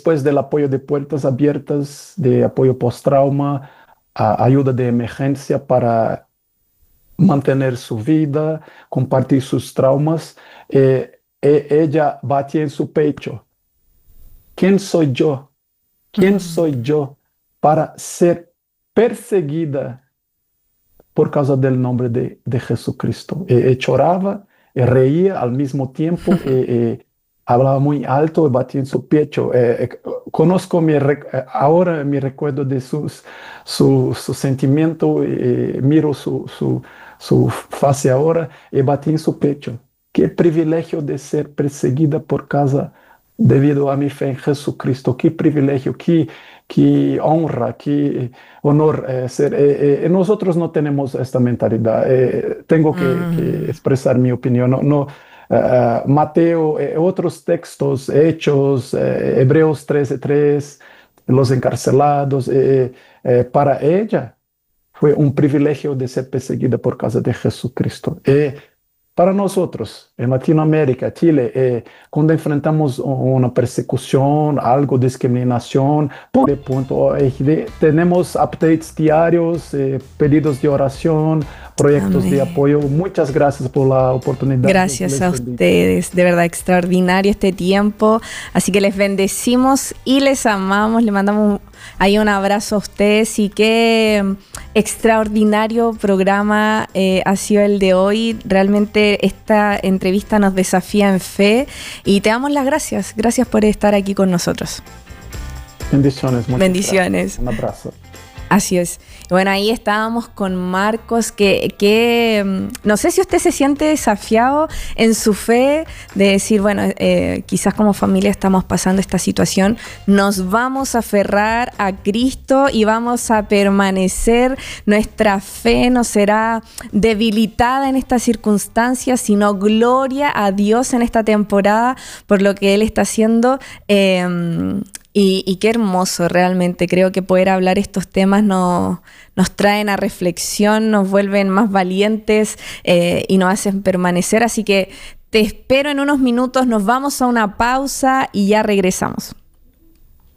después del apoyo de puertas abiertas, de apoyo post-trauma, ayuda de emergencia para mantener su vida, compartir sus traumas, ella batía en su pecho. ¿Quién soy yo? ¿Quién soy yo para ser perseguida por causa del nombre de Jesucristo? Lloraba, reía al mismo tiempo, hablaba muy alto y batía en su pecho. Conozco ahora mi recuerdo de su sentimiento, miro su fase ahora y batí en su pecho. Qué privilegio de ser perseguida por causa debido a mi fe en Jesucristo. Qué privilegio, qué honra, qué honor ser. Nosotros no tenemos esta mentalidad. Tengo que expresar mi opinión. Mateo, otros textos, Hechos, Hebreos 13:3, los encarcelados, para ella fue un privilegio de ser perseguida por causa de Jesucristo. Para nosotros, en Latinoamérica, Chile, cuando enfrentamos una persecución, algo, discriminación, .org, tenemos updates diarios, pedidos de oración, proyectos de Amén. apoyo. Muchas gracias por la oportunidad. Gracias a ustedes, de verdad extraordinario este tiempo, así que les bendecimos y les amamos, le mandamos ahí un abrazo a ustedes y qué extraordinario programa ha sido el de hoy. Realmente esta entrevista nos desafía en fe y te damos las gracias por estar aquí con nosotros. Bendiciones. Bendiciones. Gracias. Un abrazo. Así es. Bueno, ahí estábamos con Marcos, que no sé si usted se siente desafiado en su fe de decir, bueno, quizás como familia estamos pasando esta situación, nos vamos a aferrar a Cristo y vamos a permanecer, nuestra fe no será debilitada en estas circunstancias, sino gloria a Dios en esta temporada por lo que Él está haciendo. Y qué hermoso realmente, creo que poder hablar estos temas nos traen a reflexión, nos vuelven más valientes y nos hacen permanecer, así que te espero en unos minutos, nos vamos a una pausa y ya regresamos.